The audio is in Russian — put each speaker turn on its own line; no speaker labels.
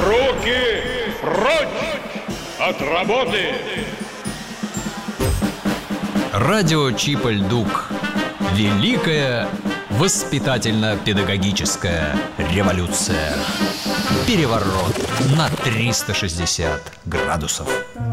Руки прочь от работы!
Радио Чип-Ль-Дук. Великая воспитательно-педагогическая революция. Переворот на 360 градусов.